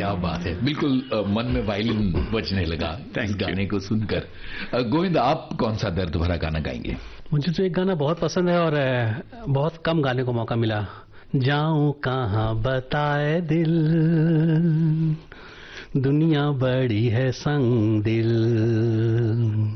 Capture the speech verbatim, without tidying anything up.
क्या बात है, बिल्कुल अ, मन में वायलिन बजने लगा इस गाने को सुनकर। अ, गोविंद, आप कौन सा दर्द भरा गाना गाएंगे? मुझे तो एक गाना बहुत पसंद है और अ, बहुत कम गाने को मौका मिला। जाऊं कहाँ बताए दिल, दुनिया बड़ी है संग दिल।